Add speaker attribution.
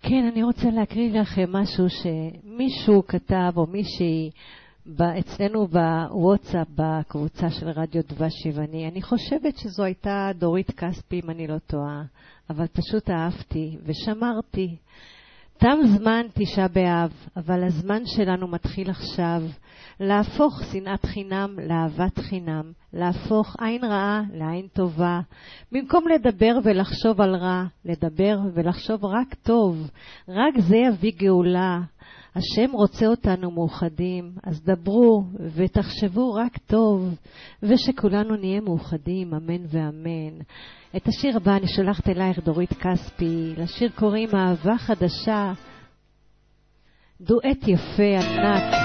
Speaker 1: כן, אני רוצה להקריא לכם משהו שמישהו כתב או מישהי אצלנו בוואטסאפ, בקבוצה של רדיו דבש יווני. אני חושבת שזו הייתה דורית כספי, אם אני לא טועה, אבל פשוט אהבתי ושמרתי. תם זמן תשעה באב, אבל הזמן שלנו מתחיל עכשיו. להפוך שנאת חינם לאהבת חינם, להפוך עין רעה לעין טובה. במקום לדבר ולחשוב על רע, לדבר ולחשוב רק טוב. רק זה יביא גאולה. השם רוצה אותנו מאוחדים, אז דברו ותחשבו רק טוב, ושכולנו נהיה מאוחדים, אמן ואמן. את השיר הבא אני שולחת אלייך, דורית כספי. לשיר קוראים אהבה חדשה. דואט יפה, ענק.